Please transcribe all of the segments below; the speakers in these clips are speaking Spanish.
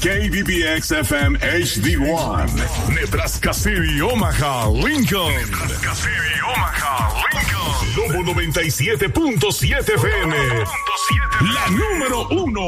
KBPX FM HD1, Nebraska City, Omaha, Lincoln. Nebraska City, Omaha, Lincoln. Lobo 97.7 FM, la número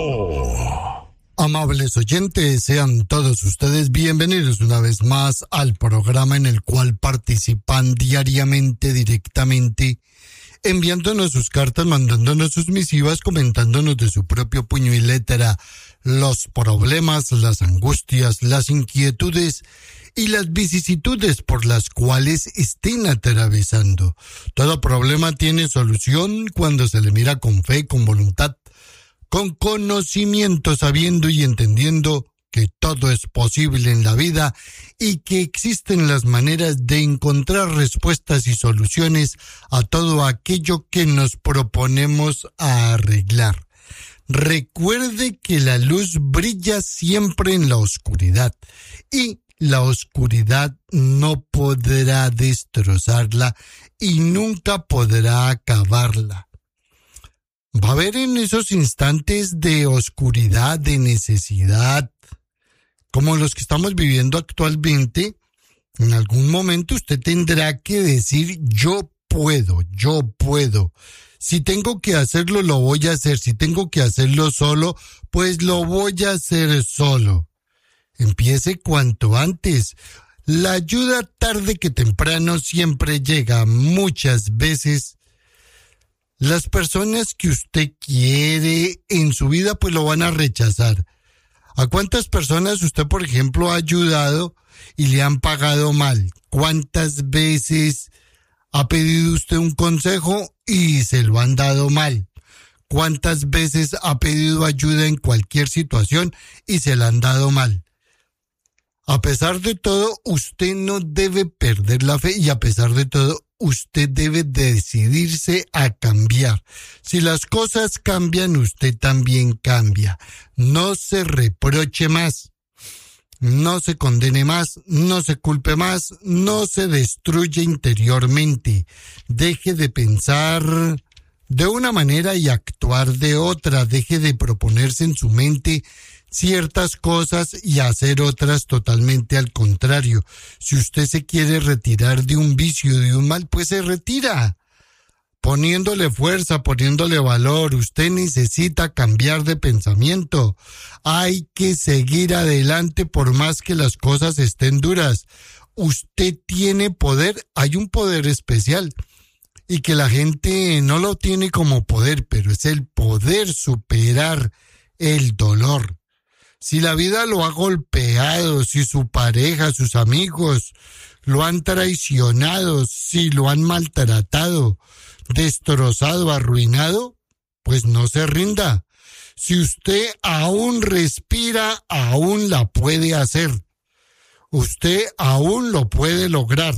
1. Amables oyentes, sean todos ustedes bienvenidos una vez más al programa en el cual participan diariamente, directamente, enviándonos sus cartas, mandándonos sus misivas, comentándonos de su propio puño y letra los problemas, las angustias, las inquietudes y las vicisitudes por las cuales estén atravesando. Todo problema tiene solución cuando se le mira con fe, con voluntad, con conocimiento, sabiendo y entendiendo que todo es posible en la vida y que existen las maneras de encontrar respuestas y soluciones a todo aquello que nos proponemos a arreglar. Recuerde que la luz brilla siempre en la oscuridad y la oscuridad no podrá destrozarla y nunca podrá acabarla. Va a haber en esos instantes de oscuridad, de necesidad, como los que estamos viviendo actualmente, en algún momento usted tendrá que decir yo puedo. Si tengo que hacerlo, lo voy a hacer. Si tengo que hacerlo solo, pues lo voy a hacer solo. Empiece cuanto antes. La ayuda tarde que temprano siempre llega. Muchas veces las personas que usted quiere en su vida pues lo van a rechazar. ¿A cuántas personas usted, por ejemplo, ha ayudado y le han pagado mal? ¿Cuántas veces ha pedido usted un consejo y se lo han dado mal? ¿Cuántas veces ha pedido ayuda en cualquier situación y se la han dado mal? A pesar de todo, usted no debe perder la fe y a pesar de todo, usted debe decidirse a cambiar. Si las cosas cambian, usted también cambia. No se reproche más, no se condene más, no se culpe más, no se destruye interiormente. Deje de pensar de una manera y actuar de otra. Deje de proponerse en su mente ciertas cosas y hacer otras totalmente al contrario. Si usted se quiere retirar de un vicio, de un mal, pues se retira, poniéndole fuerza, poniéndole valor. Usted necesita cambiar de pensamiento. Hay que seguir adelante por más que las cosas estén duras. Usted tiene poder, hay un poder especial y que la gente no lo tiene como poder, pero es el poder superar el dolor. Si la vida lo ha golpeado, si su pareja, sus amigos lo han traicionado, si lo han maltratado, destrozado, arruinado, pues no se rinda. Si usted aún respira, aún la puede hacer. Usted aún lo puede lograr.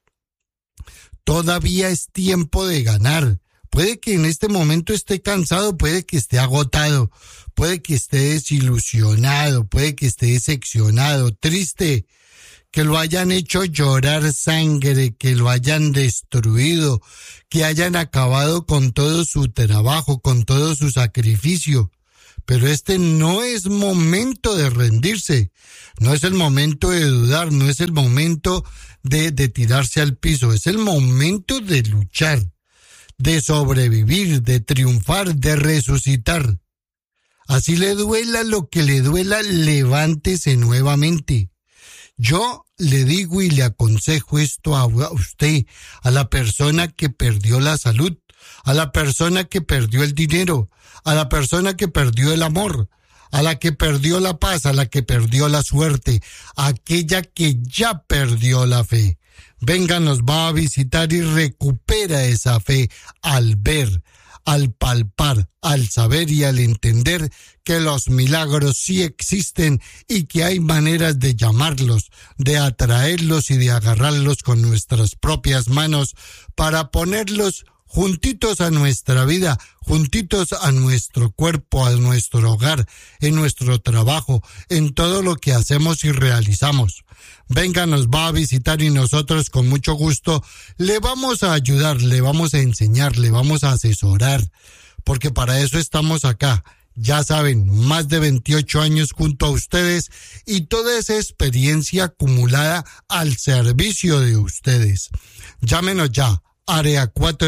Todavía es tiempo de ganar. Puede que en este momento esté cansado, puede que esté agotado, puede que esté desilusionado, puede que esté decepcionado, triste, que lo hayan hecho llorar sangre, que lo hayan destruido, que hayan acabado con todo su trabajo, con todo su sacrificio. Pero este no es momento de rendirse, no es el momento de dudar, no es el momento de tirarse al piso, es el momento de luchar, de sobrevivir, de triunfar, de resucitar. Así le duela lo que le duela, levántese nuevamente. Yo le digo y le aconsejo esto a usted, a la persona que perdió la salud, a la persona que perdió el dinero, a la persona que perdió el amor, a la que perdió la paz, a la que perdió la suerte, a aquella que ya perdió la fe. Venga, nos va a visitar y recupera esa fe al ver, al palpar, al saber y al entender que los milagros sí existen y que hay maneras de llamarlos, de atraerlos y de agarrarlos con nuestras propias manos para ponerlos juntitos a nuestra vida, juntitos a nuestro cuerpo, a nuestro hogar, en nuestro trabajo, en todo lo que hacemos y realizamos. Venga, nos va a visitar y nosotros con mucho gusto le vamos a ayudar, le vamos a enseñar, le vamos a asesorar, porque para eso estamos acá, Ya saben, más de 28 años junto a ustedes y toda esa experiencia acumulada al servicio de ustedes. Llámenos ya, área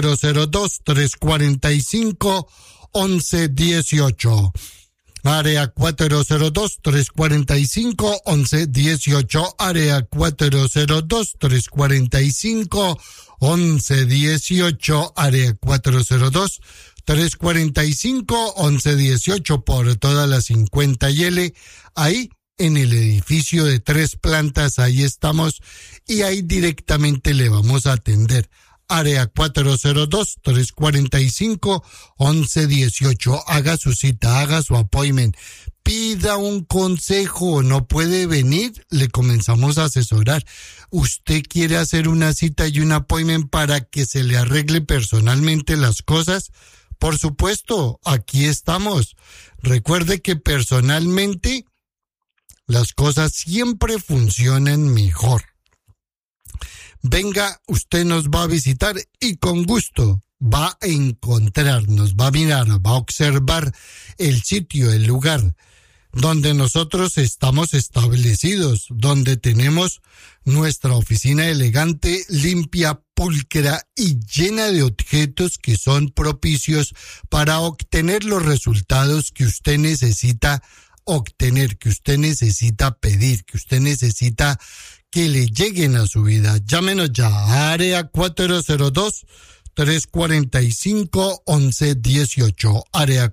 402-345-1118. Área 402-345-1118. Área 402-345-1118. Área 402-345-1118 por todas las 50 y L. Ahí en el edificio de 3 plantas, ahí estamos y ahí directamente le vamos a atender. Área 402-345-1118. Haga su cita, haga su appointment. Pida un consejo, no puede venir, le comenzamos a asesorar. ¿Usted quiere hacer una cita y un appointment para que se le arregle personalmente las cosas? Por supuesto, aquí estamos. Recuerde que personalmente las cosas siempre funcionan mejor. Venga, usted nos va a visitar y con gusto va a encontrarnos, va a mirar, va a observar el sitio, el lugar donde nosotros estamos establecidos, donde tenemos nuestra oficina elegante, limpia, pulcra y llena de objetos que son propicios para obtener los resultados que usted necesita obtener, que usted necesita pedir, que usted necesita que le lleguen a su vida. Llámenos ya, área 402-345-1118. Área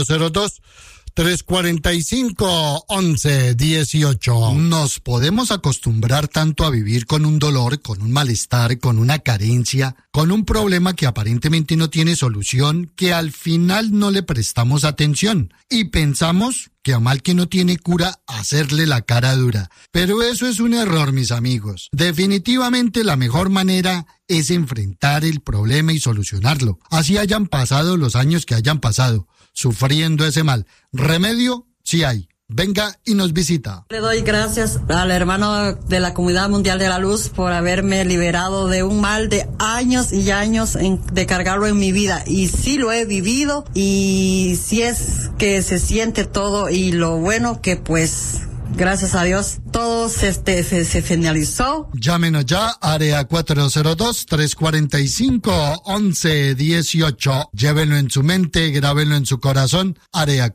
402-345-1118. Nos podemos acostumbrar tanto a vivir con un dolor, con un malestar, con una carencia, con un problema que aparentemente no tiene solución, que al final no le prestamos atención y pensamos que a mal que no tiene cura, hacerle la cara dura. Pero eso es un error, mis amigos. Definitivamente la mejor manera es enfrentar el problema y solucionarlo. Así hayan pasado los años que hayan pasado, sufriendo ese mal. Remedio sí hay. Venga y nos visita. Le doy gracias al hermano de la Comunidad Mundial de la Luz por haberme liberado de un mal de años y años de cargarlo en mi vida. Y sí lo he vivido y sí es que se siente todo y lo bueno que pues gracias a Dios todo se finalizó. Llámenos ya, área 402-345-1118. Llévenlo en su mente, grábenlo en su corazón. Área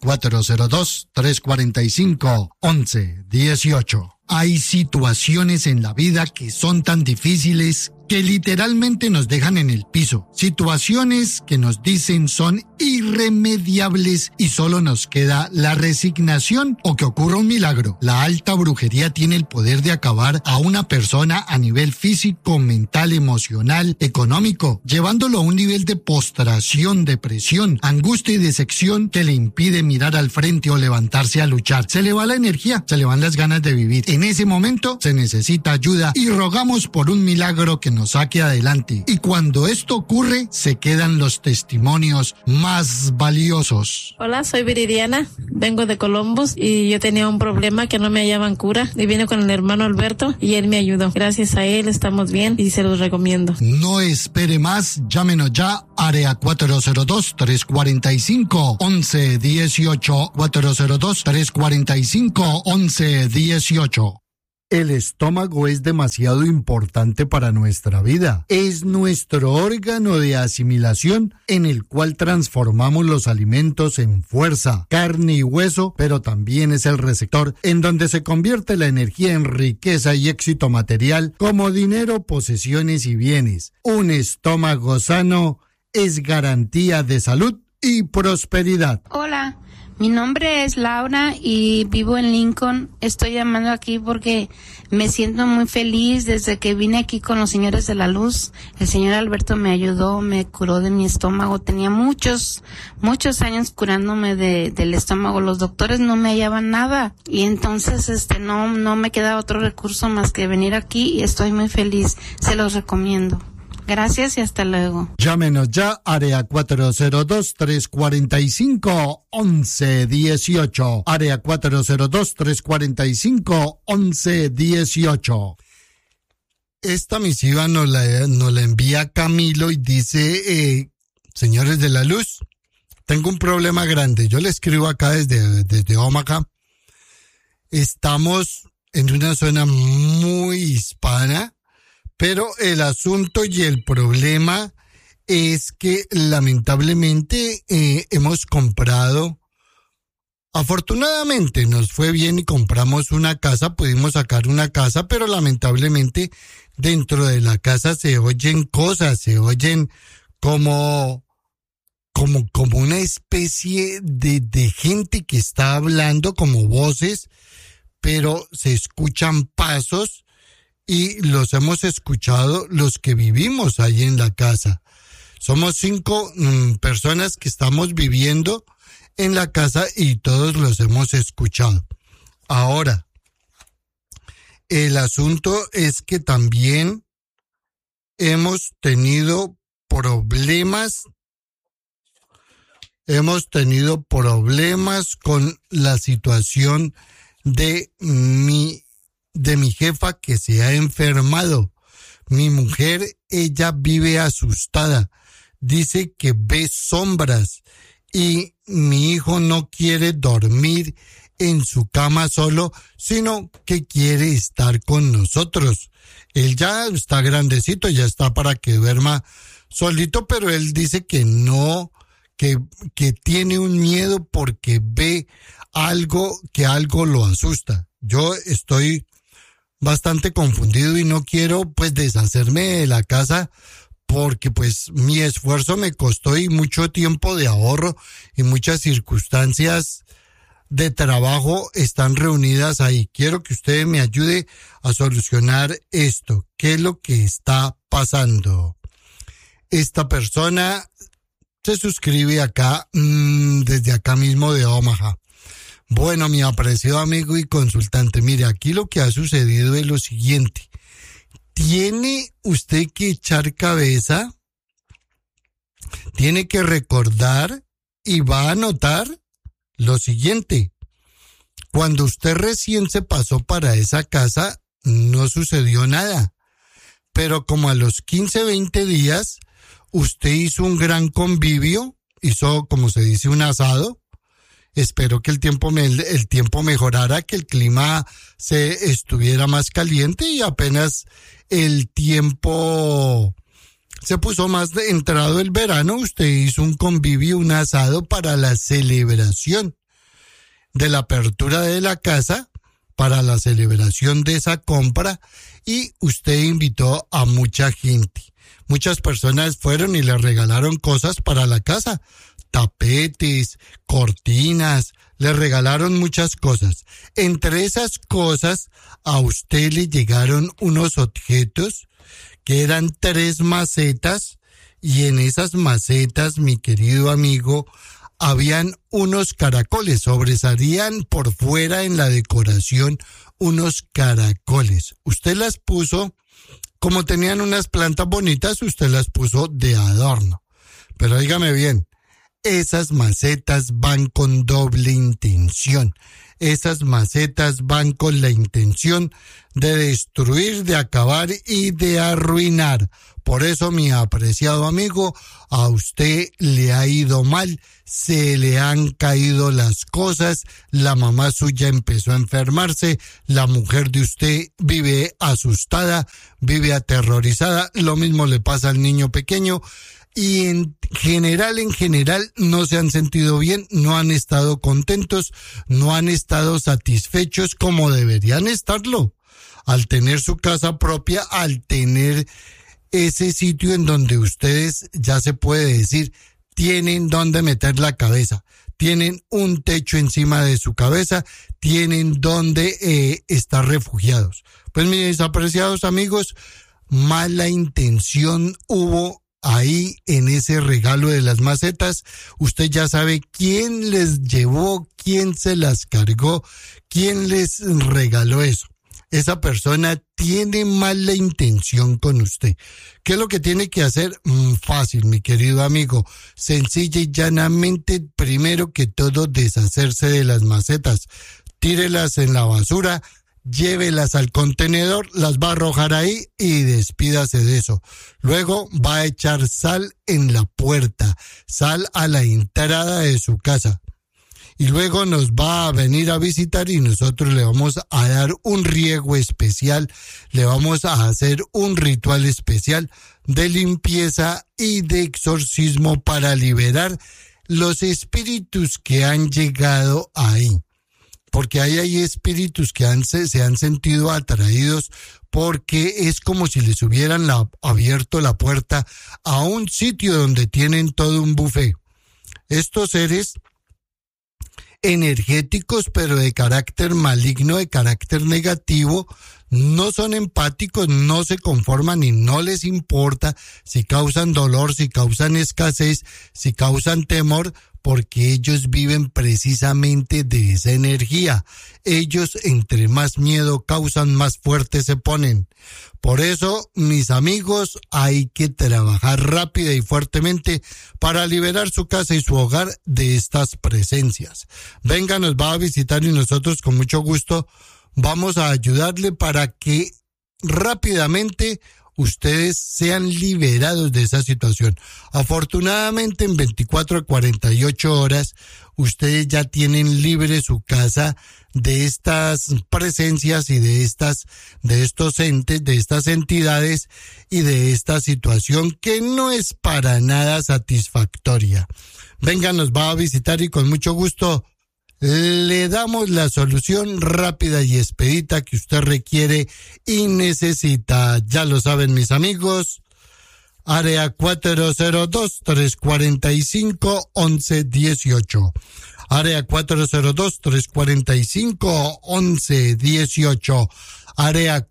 402-345-1118. Hay situaciones en la vida que son tan difíciles que literalmente nos dejan en el piso. Situaciones que nos dicen son irremediables y solo nos queda la resignación o que ocurra un milagro. La alta brujería tiene el poder de acabar a una persona a nivel físico, mental, emocional, económico, llevándolo a un nivel de postración, depresión, angustia y decepción que le impide mirar al frente o levantarse a luchar. Se le va la energía, se le van las ganas de vivir. En ese momento se necesita ayuda y rogamos por un milagro que nos saque adelante. Y cuando esto ocurre, se quedan los testimonios más valiosos. Hola, soy Viridiana, vengo de Columbus y yo tenía un problema que no me hallaban cura y vine con el hermano Alberto y él me ayudó. Gracias a él estamos bien y se los recomiendo. No espere más, llámenos ya, área 402-345-1118, 402-345-1118. El estómago es demasiado importante para nuestra vida. Es nuestro órgano de asimilación en el cual transformamos los alimentos en fuerza, carne y hueso, pero también es el receptor en donde se convierte la energía en riqueza y éxito material como dinero, posesiones y bienes. Un estómago sano es garantía de salud y prosperidad. Hola. Mi nombre es Laura y vivo en Lincoln. Estoy llamando aquí porque me siento muy feliz desde que vine aquí con los señores de la luz. El señor Alberto me ayudó, me curó de mi estómago. Tenía muchos años curándome del estómago. Los doctores no me hallaban nada y entonces no me queda otro recurso más que venir aquí y estoy muy feliz. Se los recomiendo. Gracias y hasta luego. Llámenos ya, área 402-345-1118. Área 402-345-1118. Esta misiva nos la envía Camilo y dice, señores de la luz, tengo un problema grande. Yo le escribo acá desde Omaha. Estamos en una zona muy hispana, pero el asunto y el problema es que lamentablemente hemos comprado. Afortunadamente nos fue bien y compramos una casa, pudimos sacar una casa, pero lamentablemente dentro de la casa se oyen cosas, se oyen como una especie de gente que está hablando, como voces, pero se escuchan pasos y los hemos escuchado los que vivimos ahí en la casa. Somos 5 personas que estamos viviendo en la casa y todos los hemos escuchado. Ahora, el asunto es que también hemos tenido problemas con la situación de mi jefa que se ha enfermado. Mi mujer, ella vive asustada, dice que ve sombras y mi hijo no quiere dormir en su cama solo, sino que quiere estar con nosotros. Él ya está grandecito, ya está para que duerma solito, pero él dice que no, que tiene un miedo porque ve algo lo asusta. Yo estoy bastante confundido y no quiero pues deshacerme de la casa porque pues mi esfuerzo me costó y mucho tiempo de ahorro y muchas circunstancias de trabajo están reunidas ahí. Quiero que usted me ayude a solucionar esto. ¿Qué es lo que está pasando? Esta persona se suscribe acá, desde acá mismo de Omaha. Bueno, mi apreciado amigo y consultante, mire, aquí lo que ha sucedido es lo siguiente. Tiene usted que echar cabeza, tiene que recordar y va a notar lo siguiente. Cuando usted recién se pasó para esa casa, no sucedió nada. Pero como a los 15, 20 días, usted hizo un gran convivio, hizo, como se dice, un asado. Espero que el tiempo mejorara, que el clima se estuviera más caliente y apenas el tiempo se puso más entrado el verano, usted hizo un convivio, un asado para la celebración de la apertura de la casa, para la celebración de esa compra y usted invitó a mucha gente. Muchas personas fueron y le regalaron cosas para la casa. Tapetes, cortinas, le regalaron muchas cosas. Entre esas cosas, a usted le llegaron unos objetos que eran 3 macetas y en esas macetas, mi querido amigo, habían unos caracoles, sobresalían por fuera en la decoración unos caracoles. Usted las puso, como tenían unas plantas bonitas, usted las puso de adorno. Pero dígame bien, esas macetas van con doble intención. Esas macetas van con la intención de destruir, de acabar y de arruinar. Por eso, mi apreciado amigo, a usted le ha ido mal, se le han caído las cosas, la mamá suya empezó a enfermarse, la mujer de usted vive asustada, vive aterrorizada, lo mismo le pasa al niño pequeño. Y en general, no se han sentido bien, no han estado contentos, no han estado satisfechos como deberían estarlo. Al tener su casa propia, al tener ese sitio en donde ustedes, ya se puede decir, tienen donde meter la cabeza, tienen un techo encima de su cabeza, tienen donde estar refugiados. Pues mis apreciados amigos, mala intención hubo ahí en ese regalo de las macetas. Usted ya sabe quién les llevó, quién se las cargó, quién les regaló eso. Esa persona tiene mala intención con usted. ¿Qué es lo que tiene que hacer? Fácil, mi querido amigo. Sencilla y llanamente, primero que todo, deshacerse de las macetas. Tírelas en la basura, llévelas al contenedor, las va a arrojar ahí y despídase de eso. Luego va a echar sal en la puerta, sal a la entrada de su casa. Y luego nos va a venir a visitar y nosotros le vamos a dar un riego especial, le vamos a hacer un ritual especial de limpieza y de exorcismo para liberar los espíritus que han llegado ahí. Porque ahí hay espíritus que se han sentido atraídos porque es como si les hubieran abierto la puerta a un sitio donde tienen todo un buffet. Estos seres energéticos, pero de carácter maligno, de carácter negativo, no son empáticos, no se conforman y no les importa si causan dolor, si causan escasez, si causan temor, porque ellos viven precisamente de esa energía. Ellos, entre más miedo causan, más fuertes se ponen. Por eso, mis amigos, hay que trabajar rápida y fuertemente para liberar su casa y su hogar de estas presencias. Venga, nos va a visitar y nosotros con mucho gusto vamos a ayudarle para que rápidamente ustedes sean liberados de esa situación. Afortunadamente, en 24 a 48 horas, ustedes ya tienen libre su casa de estas presencias y de estos entes, de estas entidades y de esta situación que no es para nada satisfactoria. Venga, nos va a visitar y con mucho gusto le damos la solución rápida y expedita que usted requiere y necesita. Ya lo saben, mis amigos. Área 402-345-1118. Área 402-345-1118. Área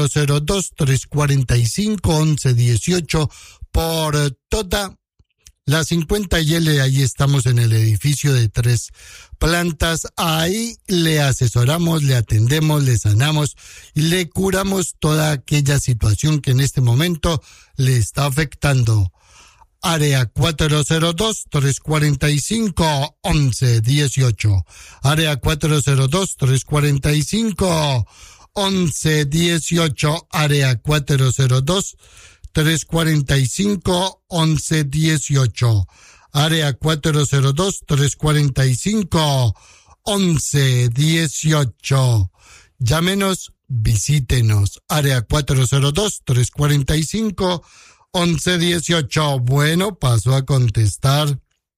402-345-1118 por toda la 50 y L. Ahí estamos en el edificio de 3 plantas. Ahí le asesoramos, le atendemos, le sanamos y le curamos toda aquella situación que en este momento le está afectando. Área 402-345-1118. Área 402-345-1118. Área 402-345-1118. Área 402-345-1118. Llámenos, visítenos. Área 402-345-1118. Bueno, paso a contestar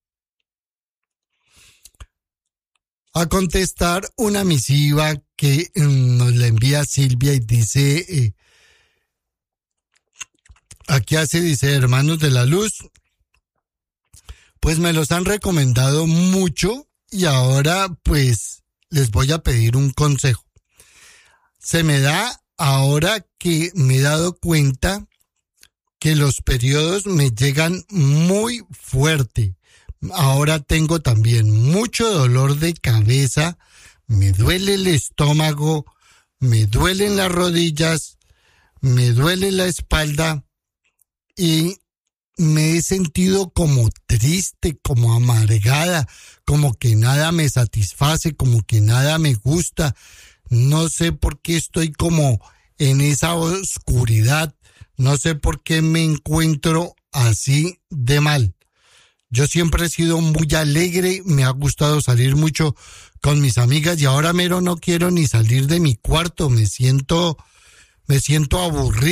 una misiva que nos la envía Silvia y dice, dice, hermanos de la luz, pues me los han recomendado mucho y ahora pues les voy a pedir un consejo. Se me da ahora que me he dado cuenta que los periodos me llegan muy fuerte. Ahora tengo también mucho dolor de cabeza, me duele el estómago, me duelen las rodillas, me duele la espalda y me he sentido como triste, como amargada, como que nada me satisface, como que nada me gusta. No sé por qué estoy como en esa oscuridad, no sé por qué me encuentro así de mal. Yo siempre he sido muy alegre, me ha gustado salir mucho con mis amigas y ahora mero no quiero ni salir de mi cuarto, me siento aburrido.